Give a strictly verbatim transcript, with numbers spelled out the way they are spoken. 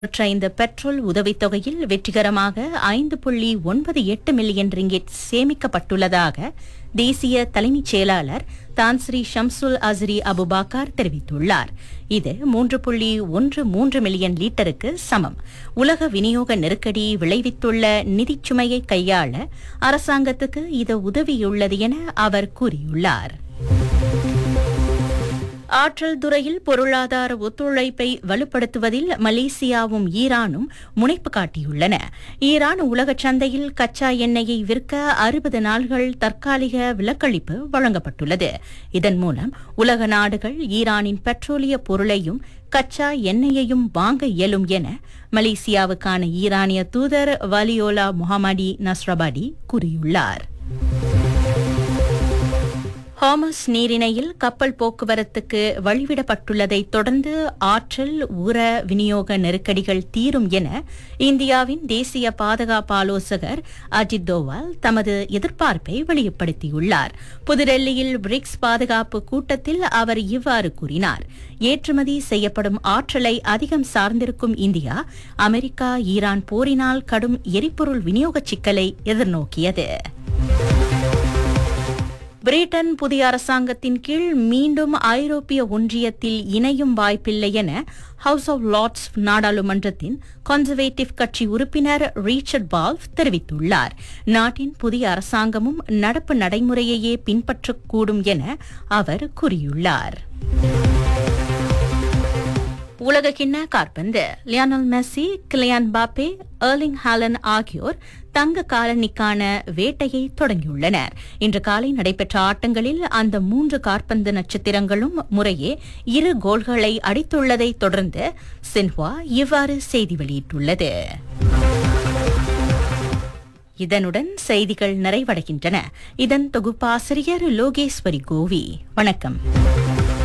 மற்ற இந்த பெட்ரோல் உதவித்தொகையில் வெற்றிகரமாக ஐந்து புள்ளி ஒன்பது எட்டு மில்லியன் ரிங்கிட் சேமிக்கப்பட்டுள்ளதாக தேசிய தலைமைச் செயலாளர் தான்ஸ்ரீ ஷம்சுல் அஸ்ரி அபுபாக்கர் தெரிவித்துள்ளார். இது மூன்று புள்ளி ஒன்று மூன்று மில்லியன் லிட்டருக்கு சமம். உலக விநியோக நெருக்கடி விளைவித்துள்ள நிதிச் சுமையை கையாள அரசாங்கத்துக்கு இது உதவியுள்ளது என அவர் கூறியுள்ளார். ஆற்றல் துறையில் பொருளாதார ஒத்துழைப்பை வலுப்படுத்துவதில் மலேசியாவும் ஈரானும் முனைப்பு காட்டியுள்ளன. ஈரான் உலக சந்தையில் கச்சா எண்ணெயை விற்க அறுபது நாள்கள் தற்காலிக விலக்களிப்பு வழங்கப்பட்டுள்ளது. இதன் மூலம் உலக நாடுகள் ஈரானின் பெட்ரோலிய பொருளையும் கச்சா எண்ணெயையும் வாங்க இயலும் என மலேசியாவுக்கான ஈரானிய தூதர் வலியோலா முஹம்மடி நஸ்ரபாடி கூறியுள்ளார். ஹார்மஸ் நீரிணையில் கப்பல் போக்குவரத்துக்கு வழிவிடப்பட்டுள்ளதை தொடர்ந்து ஆற்றல் உர விநியோக நெருக்கடிகள் தீரும் என இந்தியாவின் தேசிய பாதுகாப்பு ஆலோசகர் அஜித் தோவால் தமது எதிர்பார்ப்பை வெளிப்படுத்தியுள்ளார். புதுடெல்லியில் பிரிக்ஸ் பாதுகாப்பு கூட்டத்தில் அவர் இவ்வாறு கூறினார். ஏற்றுமதி செய்யப்படும் ஆற்றலை அதிகம் சார்ந்திருக்கும் இந்தியா அமெரிக்கா ஈரான் போரினால் கடும் எரிபொருள் விநியோக சிக்கலை எதிர்நோக்கியது. பிரிட்டன் புதிய அரசாங்கத்தின் கீழ் மீண்டும் ஐரோப்பிய ஒன்றியத்தில் இணையும் வாய்ப்பில்லை என ஹவுஸ் ஆஃப் லார்ட்ஸ் நாடாளுமன்றத்தின் கன்சர்வேட்டிவ் கட்சி உறுப்பினர் ரிச்சர்ட் பால்ஃப் தெரிவித்துள்ளார். நாட்டின் புதிய அரசாங்கமும் நடப்பு நடைமுறையையே பின்பற்றக்கூடும் என அவர் கூறியுள்ளார். உலகக்கிண்ண காற்பந்து லியோனல் மெஸ்ஸி, கிலியான் பாப்பே, எர்லிங் ஹாலண்ட் ஆகியோர் தங்க காலனிக்கான வேட்டையை தொடங்கியுள்ளனர். இன்று காலை நடைபெற்ற ஆட்டங்களில் அந்த மூன்று காற்பந்து நட்சத்திரங்களும் முறையே இரு கோல்களை அடித்துள்ளதை தொடர்ந்து சின்ஹுவா இவ்வாறு செய்தி வெளியிட்டுள்ளது. இதனுடன் செய்திகள் நிறைவடைகின்றன. இதன் தொகுப்பாசிரியர் லோகேஸ்வரி கோவி. வணக்கம்.